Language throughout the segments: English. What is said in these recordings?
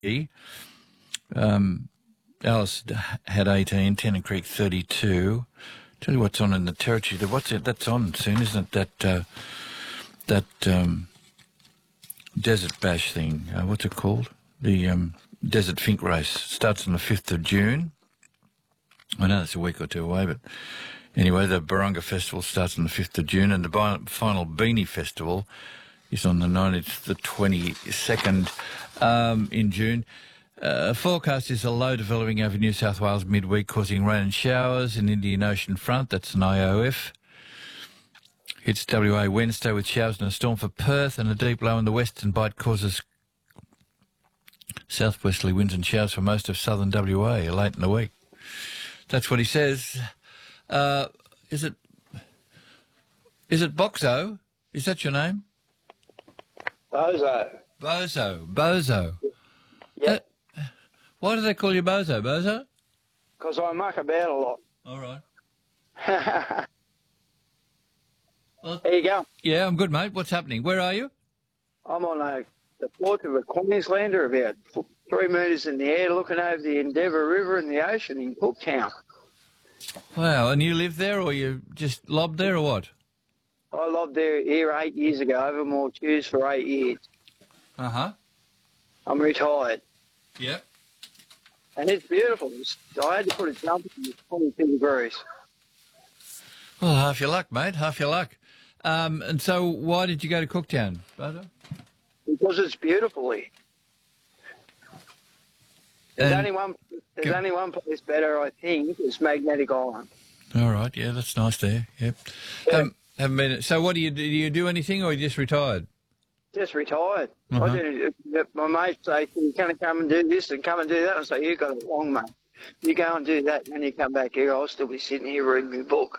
Alice had 18, Tennant Creek 32. Tell you what's on in the Territory. What's it? That's on soon, isn't it? That Desert Bash thing. What's it called? The Desert Fink Race starts on the 5th of June. I know it's a week or two away, but anyway, the Barunga Festival starts on the 5th of June, and the final Beanie Festival is on the 19th, the 22nd in June. Forecast is a low developing over New South Wales midweek, causing rain and showers in Indian Ocean front. That's an IOF. Hits WA Wednesday with showers and a storm for Perth, and a deep low in the western bight causes southwesterly winds and showers for most of southern WA late in the week. That's what he says. Is it Boxo? Is that your name? Bozo. Yep. Why do they call you Bozo? Because I muck about a lot. All right. Well, there you go. Yeah, I'm good, mate. What's happening? Where are you? I'm on the port of a Queenslander, about 3 metres in the air, looking over the Endeavour River and the ocean in Cooktown. Wow, and you live there, or you just lobbed there, or what? I lobbed here 8 years ago, Overmore Chews for 8 years. Uh-huh. I'm retired. Yep. And it's beautiful. I had to put a jumper in, it's 22 degrees. Well, half your luck, mate, half your luck. And so why did you go to Cooktown, Bozo? Because it's beautiful here. There's only one place better, I think. It's Magnetic Island. All right, yeah, that's nice there. Yep. Yeah. Haven't been. So, what do you do anything, or are you just retired? Just retired. Uh-huh. My mates say, "You're going to come and do this and come and do that." I say, "You got it wrong, mate. You go and do that, and then you come back here. I'll still be sitting here reading my book."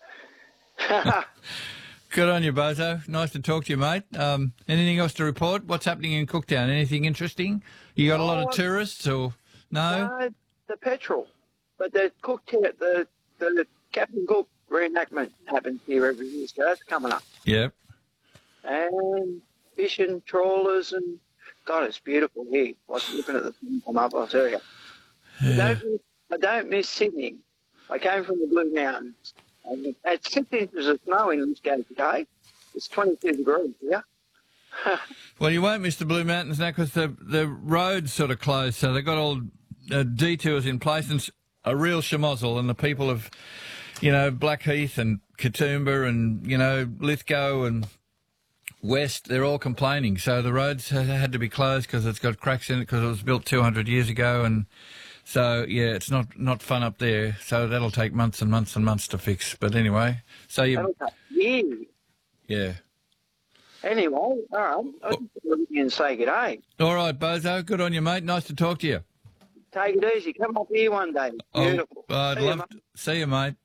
Good on you, Bozo. Nice to talk to you, mate. Anything else to report? What's happening in Cooktown? Anything interesting? You got a lot of tourists, or no? No, the petrol. But the Cooktown, the Captain Cook reenactment happens here every year, so that's coming up. Yep. And fishing, trawlers, and God, it's beautiful here. I was looking at the thing come up, I'll tell you. Yeah. I don't miss Sydney. I came from the Blue Mountains. And at 6 inches of snow in Lithgow today. It's 22 degrees here. Well, you won't miss the Blue Mountains now because the road's sort of closed, so they've got all detours in place, and a real schmozzle, and the people of, Blackheath and Katoomba and, Lithgow and West, they're all complaining. So the roads had to be closed because it's got cracks in it because it was built 200 years ago, and so, yeah, it's not fun up there. So that'll take months and months and months to fix. But anyway, so you... That'll take years. Yeah. Anyway, all right. I'll just leave you and say good day. All right, Bozo. Good on you, mate. Nice to talk to you. Take it easy. Come up here one day. It's beautiful. I'd love to see you, mate.